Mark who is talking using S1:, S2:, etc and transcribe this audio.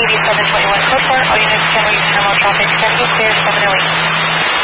S1: 8721 code 4. All units can reach normal traffic. 70 clear 708.